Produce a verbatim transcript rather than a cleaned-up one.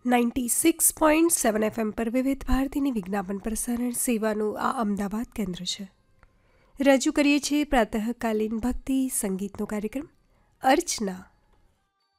Ninety six point seven FM પર વિવિધ ભારતીની વિજ્ઞાપન પ્રસારણ સેવાનું આ અમદાવાદ કેન્દ્ર છે. રજૂ કરીએ છીએ પ્રાતઃકાલીન ભક્તિ સંગીતનો કાર્યક્રમ અર્ચના.